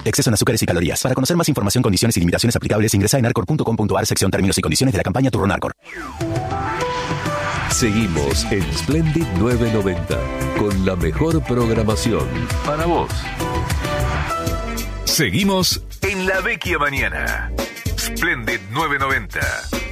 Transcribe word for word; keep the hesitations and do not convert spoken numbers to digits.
Exceso en azúcares y calorías. Para conocer más información, condiciones y limitaciones aplicables, ingresa en arcor punto com punto a r sección términos y condiciones de la campaña Turrón Arcor. Seguimos en Splendid novecientos noventa con la mejor programación para vos. Seguimos en La Vecchia Mañana. Splendid novecientos noventa.